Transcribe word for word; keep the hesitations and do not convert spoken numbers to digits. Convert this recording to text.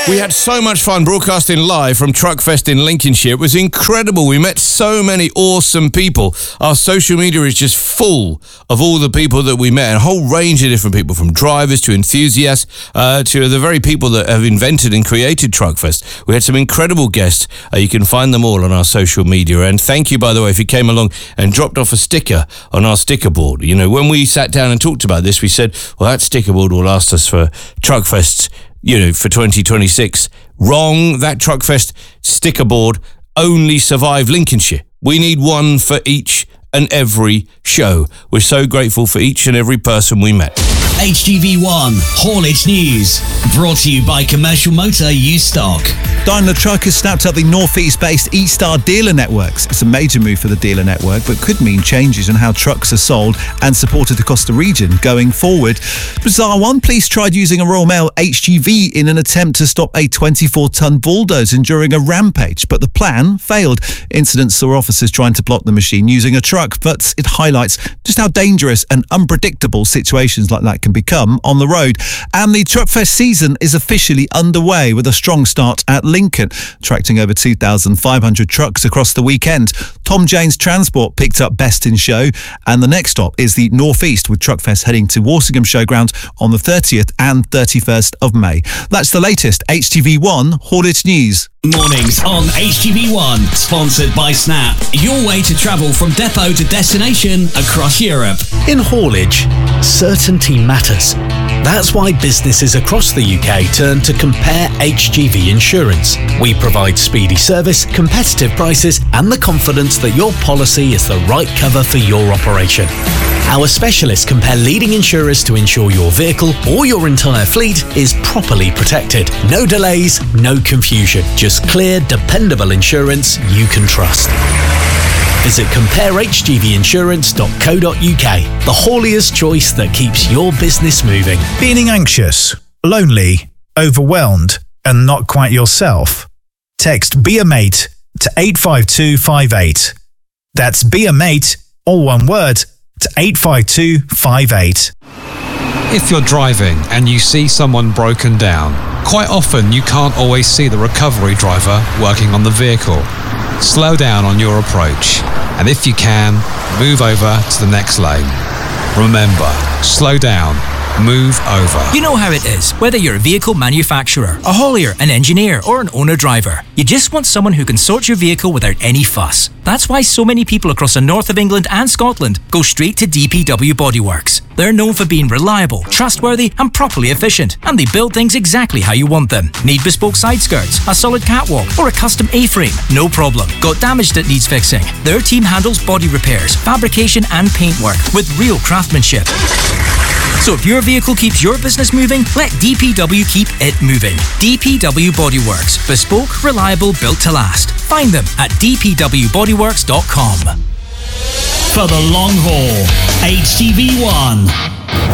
We had so much fun broadcasting live from Truckfest in Lincolnshire. It was incredible. We met so many awesome people. Our social media is just full of all the people that we met, a whole range of different people, from drivers to enthusiasts uh, to the very people that have invented and created Truckfest. We had some incredible guests. Uh, you can find them all on our social media. And thank you, by the way, if you came along and dropped off a sticker on our sticker board. You know, when we sat down and talked about this, we said, well, that sticker board will last us for Truckfest, you know, for twenty twenty-six. Wrong. That Truckfest sticker board only survived Lincolnshire. We need one for each and every show. We're so grateful for each and every person we met. H G V one Haulage News, brought to you by Commercial Motor Used Stock. Daimler Truck has snapped up the Northeast-based E-Star dealer networks. It's a major move for the dealer network, but could mean changes in how trucks are sold and supported across the region going forward. Bizarre one, police tried using a Royal Mail H G V in an attempt to stop a twenty-four ton bulldozer during a rampage, but the plan failed. Incidents saw officers trying to block the machine using a truck, but it highlights just how dangerous and unpredictable situations like that can become on the road. And the Truckfest season is officially underway with a strong start at Lincoln, attracting over two thousand five hundred trucks across the weekend. Tom Jane's Transport picked up Best in Show, and the next stop is the Northeast, with Truckfest heading to Walsingham Showground on the thirtieth and thirty-first of May. That's the latest H T V one Haulage News. Mornings on H T V one, sponsored by Snap. Your way to travel from depot to destination across Europe. In haulage, certainty matters. That's why businesses across the U K turn to Compare H G V Insurance. We provide speedy service, competitive prices, and the confidence that your policy is the right cover for your operation. Our specialists compare leading insurers to ensure your vehicle or your entire fleet is properly protected. No delays, no confusion. Just clear, dependable insurance you can trust. Visit compare h g v insurance dot co dot u k, the haulier's choice that keeps your business moving. Feeling anxious, lonely, overwhelmed, and not quite yourself? Text Be A Mate to eight five two five eight. That's Be A Mate, all one word, to eight five two five eight. If you're driving and you see someone broken down, quite often you can't always see the recovery driver working on the vehicle. Slow down on your approach, and if you can, move over to the next lane. Remember, slow down, move over. You know how it is, whether you're a vehicle manufacturer, a haulier, an engineer, or an owner-driver. You just want someone who can sort your vehicle without any fuss. That's why so many people across the north of England and Scotland go straight to D P W Bodyworks. They're known for being reliable, trustworthy, and properly efficient, and they build things exactly how you want them. Need bespoke side skirts, a solid catwalk, or a custom A-frame? No problem. Got damage that needs fixing? Their team handles body repairs, fabrication, and paintwork with real craftsmanship. So if your vehicle keeps your business moving, let D P W keep it moving. D P W Bodyworks. Bespoke, reliable, built to last. Find them at d p w bodyworks dot com. For the long haul, H T V one.